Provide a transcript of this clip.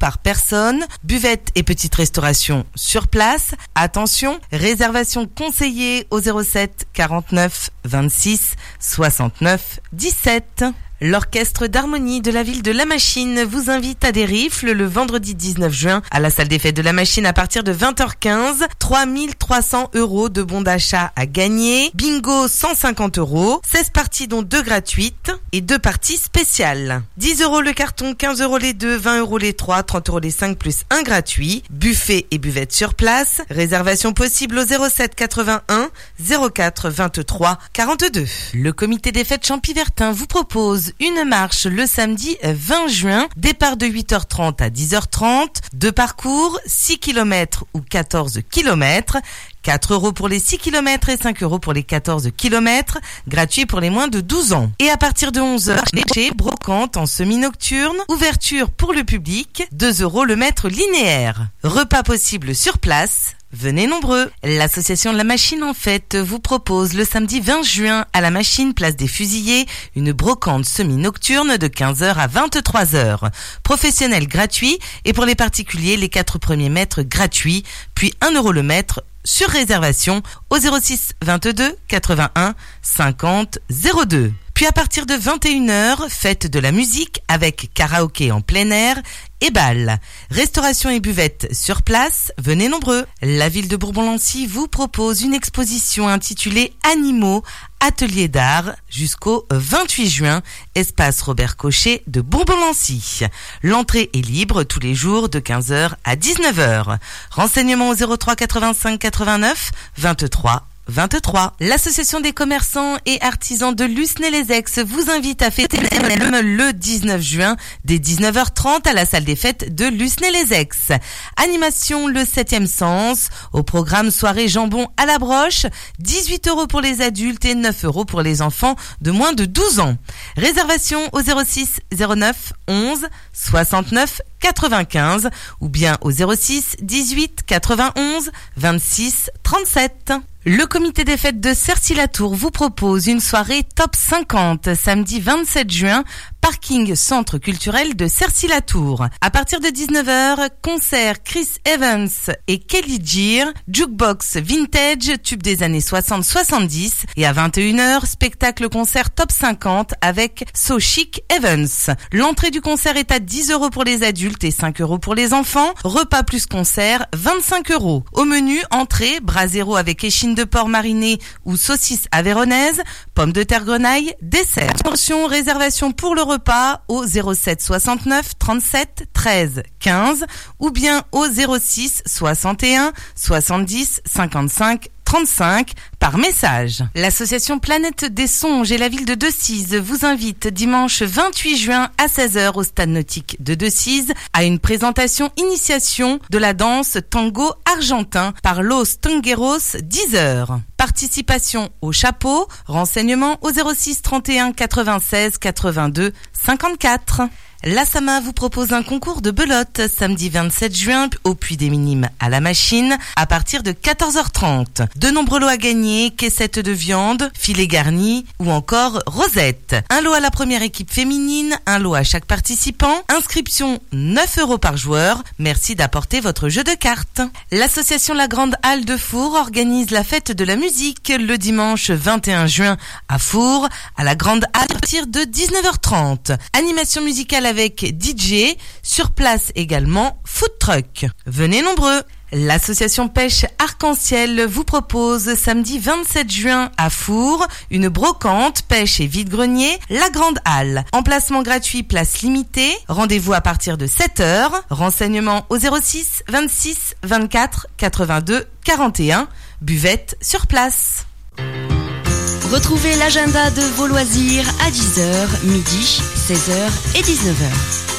par personne. Buvette et petite restauration sur place. Attention, réservation conseillée au 07 49 26 69 17. L'orchestre d'harmonie de la ville de La Machine vous invite à des rifles le vendredi 19 juin à la salle des fêtes de La Machine à partir de 20h15. 3 300 € de bons d'achat à gagner. Bingo 150 €. 16 parties dont 2 gratuites et 2 parties spéciales. 10 € le carton, 15 € les 2, 20 € les 3, 30 € les 5 plus 1 gratuit. Buffet et buvette sur place. Réservation possible au 07 81 04 23 42. Le comité des fêtes Champy-Vertin vous propose une marche le samedi 20 juin, départ de 8h30 à 10h30, 2 parcours, 6 km ou 14 km, 4 € pour les 6 km et 5 € pour les 14 km, gratuit pour les moins de 12 ans. Et à partir de 11h, chez brocante en semi-nocturne, ouverture pour le public, 2 € le mètre linéaire. Repas possible sur place. Venez nombreux. L'association La Machine en Fête vous propose le samedi 20 juin à La Machine, place des Fusillés, une brocante semi-nocturne de 15h à 23h. Professionnel gratuit et pour les particuliers, les 4 premiers mètres gratuits, puis 1 € le mètre sur réservation au 06 22 81 50 02. Puis à partir de 21h, fête de la musique avec karaoké en plein air et bal. Restauration et buvette sur place, venez nombreux. La ville de Bourbon-Lancy vous propose une exposition intitulée Animaux, atelier d'art jusqu'au 28 juin, espace Robert Cochet de Bourbon-Lancy. L'entrée est libre tous les jours de 15h à 19h. Renseignements au 03 85 89 23 23. L'association des commerçants et artisans de Lucenay-les-Aix vous invite à fêter le 19 juin dès 19h30 à la salle des fêtes de Lucenay-les-Aix. Animation le 7e sens. Au programme soirée jambon à la broche, 18 € pour les adultes et 9 € pour les enfants de moins de 12 ans. Réservation au 06 09 11 69 95 ou bien au 06 18 91 26 37. Le comité des fêtes de Cercy-la-Tour vous propose une soirée top 50 samedi 27 juin, parking centre culturel de Cercy-la-Tour. À partir de 19h, concert Chris Evans et Kelly Gear, jukebox vintage, tube des années 60-70 et à 21h, spectacle concert top 50 avec So Chic Evans. L'entrée du concert est à 10 € pour les adultes et 5 € pour les enfants. Repas plus concert, 25 €. Au menu, entrée, brasero avec échine de porc mariné ou saucisse avéronaise, pommes de terre grenaille, dessert. Attention, réservation pour le repas au 07 69 37 13 15 ou bien au 06 61 70 55 35 par message. L'association Planète des Songes et la ville de Decize vous invite dimanche 28 juin à 16h au stade nautique de Decize à une présentation initiation de la danse tango argentin par Los Tangueros 10h. Participation au chapeau, renseignements au 06 31 96 82 54. La Sama vous propose un concours de belote samedi 27 juin au Puy des Minimes à La Machine à partir de 14h30. De nombreux lots à gagner, caissettes de viande, filets garnis ou encore rosette. Un lot à la première équipe féminine, un lot à chaque participant. Inscription 9 € par joueur. Merci d'apporter votre jeu de cartes. L'association La Grande Halle de Four organise la fête de la musique le dimanche 21 juin à Four, à la Grande Halle à partir de 19h30. Animation musicale avec DJ, sur place également food truck. Venez nombreux. L'association Pêche Arc-en-Ciel vous propose samedi 27 juin à Four une brocante, pêche et vide-grenier, la Grande Halle. Emplacement gratuit, place limitée. Rendez-vous à partir de 7h. Renseignements au 06 26 24 82 41. Buvette sur place. Retrouvez l'agenda de vos loisirs à 10h, midi, 16h et 19h.